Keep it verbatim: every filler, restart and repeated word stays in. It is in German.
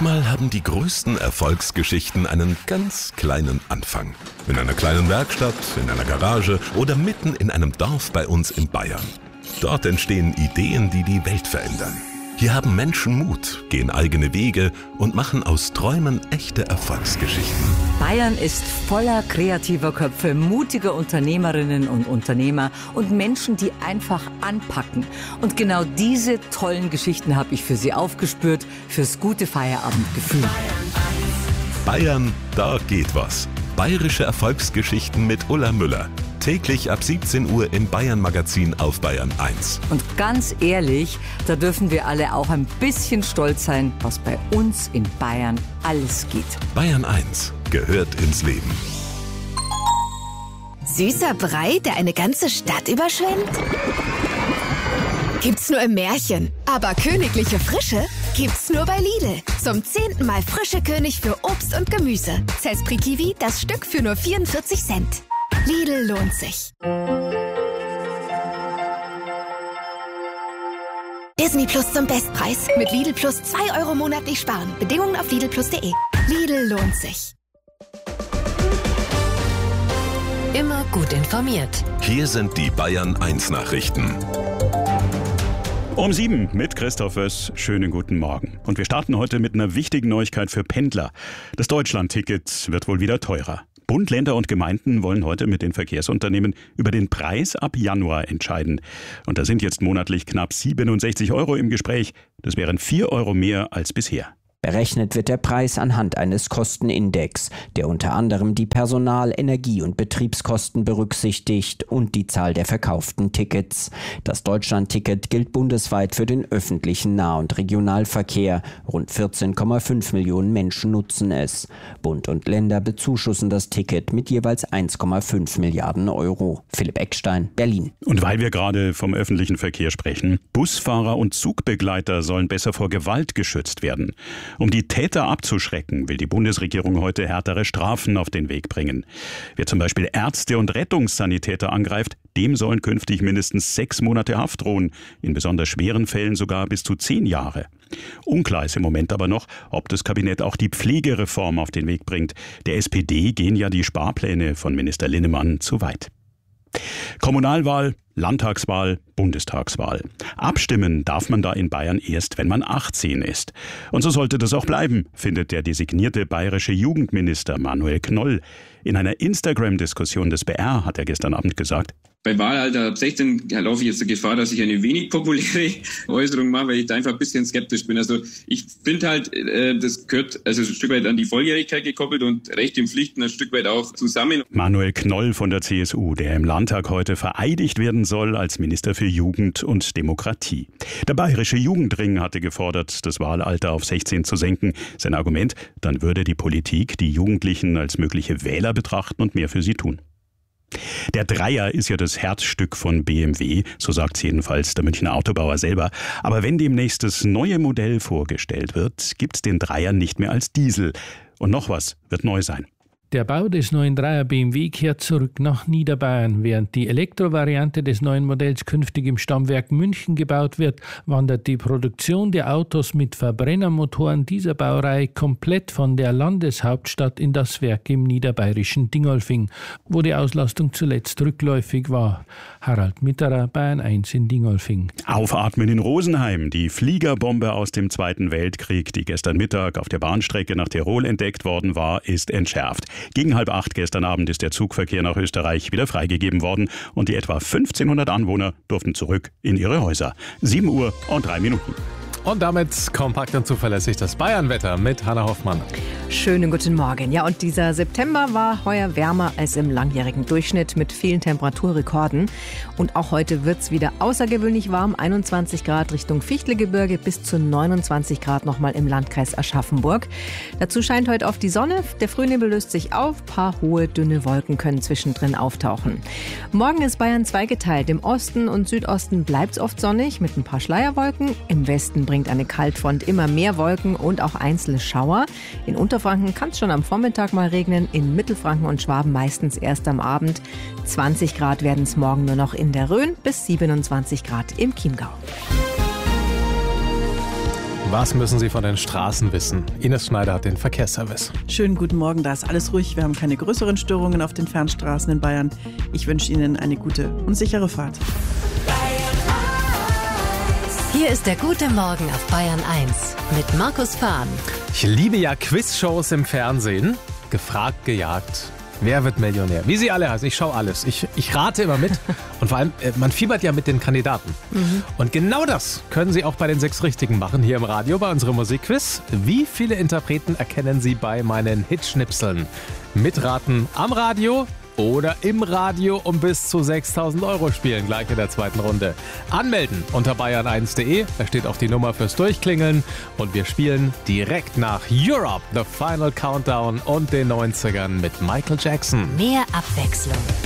Manchmal haben die größten Erfolgsgeschichten einen ganz kleinen Anfang. In einer kleinen Werkstatt, in einer Garage oder mitten in einem Dorf bei uns in Bayern. Dort entstehen Ideen, die die Welt verändern. Hier haben Menschen Mut, gehen eigene Wege und machen aus Träumen echte Erfolgsgeschichten. Bayern ist voller kreativer Köpfe, mutiger Unternehmerinnen und Unternehmer und Menschen, die einfach anpacken. Und genau diese tollen Geschichten habe ich für Sie aufgespürt, fürs gute Feierabendgefühl. Bayern, da geht was. Bayerische Erfolgsgeschichten mit Ulla Müller. Täglich ab siebzehn Uhr im Bayern-Magazin auf Bayern eins. Und ganz ehrlich, da dürfen wir alle auch ein bisschen stolz sein, was bei uns in Bayern alles geht. Bayern eins gehört ins Leben. Süßer Brei, der eine ganze Stadt überschwemmt? Gibt's nur im Märchen. Aber königliche Frische gibt's nur bei Lidl. Zum zehnten Mal frische König für Obst und Gemüse. Zespri Kiwi, das Stück für nur vierundvierzig Cent. Lidl lohnt sich. Disney Plus zum Bestpreis. Mit Lidl Plus zwei Euro monatlich sparen. Bedingungen auf Lidl Plus punkt de. Lidl lohnt sich. Immer gut informiert. Hier sind die Bayern eins Nachrichten. Um sieben mit Christoph Wöss. Schönen guten Morgen. Und wir starten heute mit einer wichtigen Neuigkeit für Pendler. Das Deutschland-Ticket wird wohl wieder teurer. Bund, Länder und Gemeinden wollen heute mit den Verkehrsunternehmen über den Preis ab Januar entscheiden. Und da sind jetzt monatlich knapp siebenundsechzig Euro im Gespräch. Das wären vier Euro mehr als bisher. Berechnet wird der Preis anhand eines Kostenindex, der unter anderem die Personal-, Energie- und Betriebskosten berücksichtigt und die Zahl der verkauften Tickets. Das Deutschland-Ticket gilt bundesweit für den öffentlichen Nah- und Regionalverkehr. Rund vierzehn Komma fünf Millionen Menschen nutzen es. Bund und Länder bezuschussen das Ticket mit jeweils eins Komma fünf Milliarden Euro. Philipp Eckstein, Berlin. Und weil wir gerade vom öffentlichen Verkehr sprechen, Busfahrer und Zugbegleiter sollen besser vor Gewalt geschützt werden. Um die Täter abzuschrecken, will die Bundesregierung heute härtere Strafen auf den Weg bringen. Wer zum Beispiel Ärzte und Rettungssanitäter angreift, dem sollen künftig mindestens sechs Monate Haft drohen, in besonders schweren Fällen sogar bis zu zehn Jahre. Unklar ist im Moment aber noch, ob das Kabinett auch die Pflegereform auf den Weg bringt. Der S P D gehen ja die Sparpläne von Minister Linnemann zu weit. Kommunalwahl, Landtagswahl, Bundestagswahl. Abstimmen darf man da in Bayern erst, wenn man achtzehn ist. Und so sollte das auch bleiben, findet der designierte bayerische Jugendminister Manuel Knoll. In einer Instagram-Diskussion des B R hat er gestern Abend gesagt: Bei Wahlalter ab sechzehn laufe ich jetzt die Gefahr, dass ich eine wenig populäre Äußerung mache, weil ich da einfach ein bisschen skeptisch bin. Also ich finde halt, äh, das gehört also ein Stück weit an die Volljährigkeit gekoppelt und Rechte und Pflichten ein Stück weit auch zusammen. Manuel Knoll von der C S U, der im Landtag heute vereidigt werden soll als Minister für Jugend und Demokratie. Der bayerische Jugendring hatte gefordert, das Wahlalter auf sechzehn zu senken. Sein Argument: Dann würde die Politik die Jugendlichen als mögliche Wähler betrachten und mehr für sie tun. Der Dreier ist ja das Herzstück von B M W, so sagt es jedenfalls der Münchner Autobauer selber. Aber wenn demnächst das neue Modell vorgestellt wird, gibt es den Dreier nicht mehr als Diesel. Und noch was wird neu sein. Der Bau des neuen Dreier B M W kehrt zurück nach Niederbayern. Während die Elektrovariante des neuen Modells künftig im Stammwerk München gebaut wird, wandert die Produktion der Autos mit Verbrennermotoren dieser Baureihe komplett von der Landeshauptstadt in das Werk im niederbayerischen Dingolfing, wo die Auslastung zuletzt rückläufig war. Harald Mitterer, Bayern eins in Dingolfing. Aufatmen in Rosenheim. Die Fliegerbombe aus dem Zweiten Weltkrieg, die gestern Mittag auf der Bahnstrecke nach Tirol entdeckt worden war, ist entschärft. Gegen halb acht gestern Abend ist der Zugverkehr nach Österreich wieder freigegeben worden und die etwa fünfzehnhundert Anwohner durften zurück in ihre Häuser. sieben Uhr und drei Minuten. Und damit kompakt und zuverlässig das Bayernwetter mit Hanna Hoffmann. Schönen guten Morgen. Ja, und dieser September war heuer wärmer als im langjährigen Durchschnitt mit vielen Temperaturrekorden. Und auch heute wird es wieder außergewöhnlich warm. einundzwanzig Grad Richtung Fichtelgebirge bis zu neunundzwanzig Grad nochmal im Landkreis Aschaffenburg. Dazu scheint heute oft die Sonne. Der Frühnebel löst sich auf. Ein paar hohe, dünne Wolken können zwischendrin auftauchen. Morgen ist Bayern zweigeteilt. Im Osten und Südosten bleibt es oft sonnig mit ein paar Schleierwolken. Im Westen bringt eine Kaltfront immer mehr Wolken und auch einzelne Schauer. In Unterfranken kann es schon am Vormittag mal regnen, in Mittelfranken und Schwaben meistens erst am Abend. zwanzig Grad werden es morgen nur noch in der Rhön bis siebenundzwanzig Grad im Chiemgau. Was müssen Sie von den Straßen wissen? Ines Schneider hat den Verkehrsservice. Schönen guten Morgen, da ist alles ruhig. Wir haben keine größeren Störungen auf den Fernstraßen in Bayern. Ich wünsche Ihnen eine gute und sichere Fahrt. Hier ist der gute Morgen auf Bayern eins mit Markus Fahn. Ich liebe ja Quizshows im Fernsehen. Gefragt, gejagt. Wer wird Millionär? Wie sie alle heißen, ich schaue alles. Ich, ich rate immer mit und vor allem, man fiebert ja mit den Kandidaten. Mhm. Und genau das können Sie auch bei den sechs Richtigen machen, hier im Radio bei unserem Musikquiz. Wie viele Interpreten erkennen Sie bei meinen Hitschnipseln? Mitraten am Radio oder im Radio um bis zu sechstausend Euro spielen, gleich in der zweiten Runde. Anmelden unter bayern eins punkt de, da steht auch die Nummer fürs Durchklingeln und wir spielen direkt nach Europe, The Final Countdown und den neunzigern mit Michael Jackson. Mehr Abwechslung.